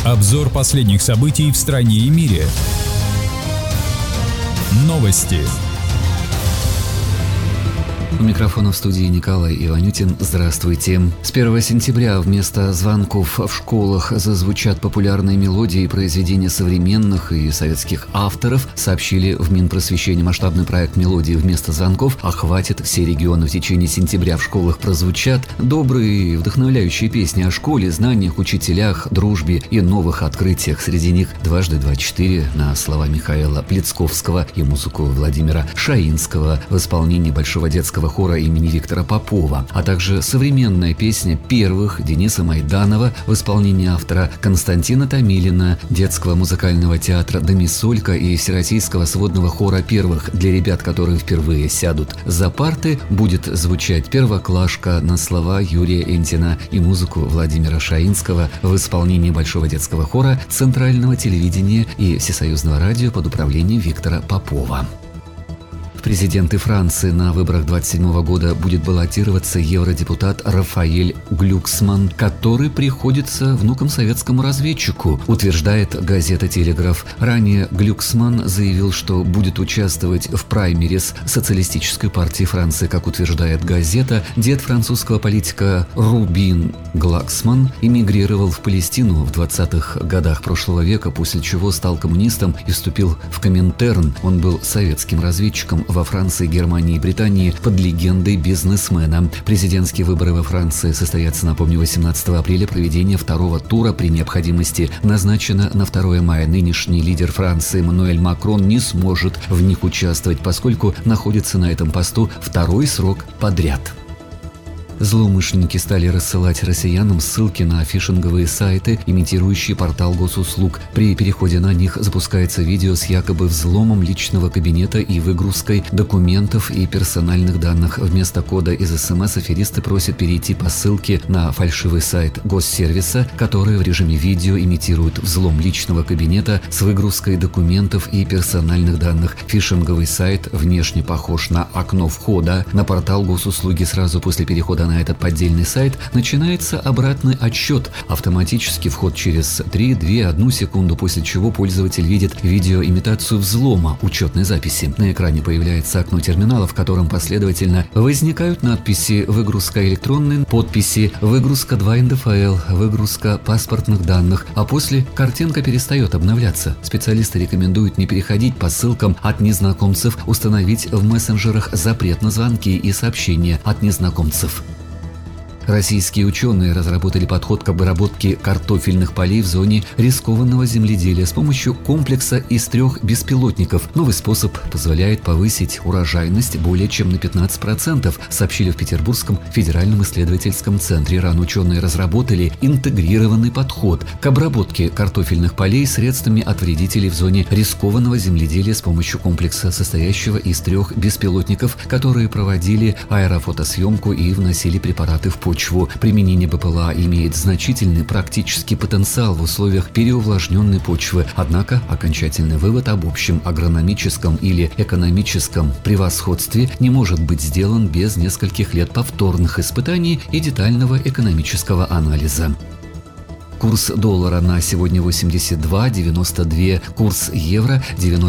Обзор последних событий в стране и мире. Новости. У микрофона в студии Николай Иванютин. Здравствуйте. С 1 сентября вместо звонков в школах зазвучат популярные мелодии и произведения современных и советских авторов, сообщили в Минпросвещении. Масштабный проект «Мелодии вместо звонков» охватит все регионы. В течение сентября в школах прозвучат добрые, вдохновляющие песни о школе, знаниях, учителях, дружбе и новых открытиях. Среди них «Дважды 24» на слова Михаила Плецковского и музыку Владимира Шаинского в исполнении Большого детского хора имени Виктора Попова, а также современная песня «Первых» Дениса Майданова в исполнении автора Константина Томилина, детского музыкального театра «Домисолька» и Всероссийского сводного хора «Первых». Для ребят, которые впервые сядут за парты, будет звучать «Первоклашка» на слова Юрия Энтина и музыку Владимира Шаинского в исполнении Большого детского хора Центрального телевидения и Всесоюзного радио под управлением Виктора Попова. В президенты Франции на выборах 27 года будет баллотироваться евродепутат Рафаэль Глюксман, который приходится внуком советскому разведчику, утверждает газета «Телеграф». Ранее Глюксман заявил, что будет участвовать в праймерис Социалистической партии Франции. Как утверждает газета, дед французского политика Рубин Глюксман эмигрировал в Палестину в 20-х годах прошлого века, после чего стал коммунистом и вступил в Коминтерн. Он был советским разведчиком во Франции, Германии и Британии под легендой бизнесмена. Президентские выборы во Франции состоятся, напомню, 18 апреля. Проведение второго тура при необходимости назначено на 2 мая. Нынешний лидер Франции Эммануэль Макрон не сможет в них участвовать, поскольку находится на этом посту второй срок подряд. Злоумышленники стали рассылать россиянам ссылки на фишинговые сайты, имитирующие портал госуслуг. При переходе на них запускается видео с якобы взломом личного кабинета и выгрузкой документов и персональных данных. Вместо кода из СМС аферисты просят перейти по ссылке на фальшивый сайт госсервиса, который в режиме видео имитирует взлом личного кабинета с выгрузкой документов и персональных данных. Фишинговый сайт внешне похож на окно входа на портал госуслуги. Сразу после перехода на этот поддельный сайт начинается обратный отсчет. Автоматический вход через 3, 2, 1 секунду, после чего пользователь видит видеоимитацию взлома учетной записи. На экране появляется окно терминала, в котором последовательно возникают надписи «Выгрузка электронной подписи», «Выгрузка 2 НДФЛ», «Выгрузка паспортных данных», а после картинка перестает обновляться. Специалисты рекомендуют не переходить по ссылкам от незнакомцев, установить в мессенджерах запрет на звонки и сообщения от незнакомцев. Российские ученые разработали подход к обработке картофельных полей в зоне рискованного земледелия с помощью комплекса из 3 беспилотников. Новый способ позволяет повысить урожайность более чем на 15%, сообщили в Петербургском федеральном исследовательском центре. РАН ученые разработали интегрированный подход к обработке картофельных полей средствами от вредителей в зоне рискованного земледелия с помощью комплекса, состоящего из 3 беспилотников, которые проводили аэрофотосъемку и вносили препараты в почву. Применение БПЛА имеет значительный практический потенциал в условиях переувлажненной почвы, однако окончательный вывод об общем агрономическом или экономическом превосходстве не может быть сделан без нескольких лет повторных испытаний и детального экономического анализа. Курс доллара на сегодня 82,92, курс евро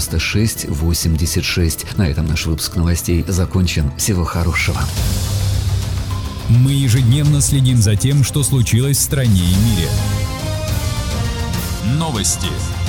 96,86. На этом наш выпуск новостей закончен. Всего хорошего. Мы ежедневно следим за тем, что случилось в стране и мире. Новости.